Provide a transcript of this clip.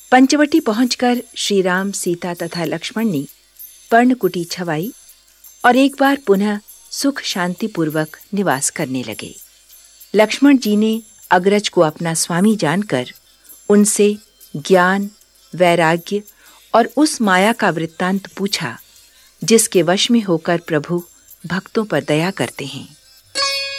पंचवटी पहुंचकर श्री राम, सीता तथा लक्ष्मण ने पर्णकुटी छवाई और एक बार पुनः सुख शांति पूर्वक निवास करने लगे। लक्ष्मण जी ने अग्रज को अपना स्वामी जानकर उनसे ज्ञान, वैराग्य और उस माया का वृत्तांत पूछा जिसके वश में होकर प्रभु भक्तों पर दया करते हैं।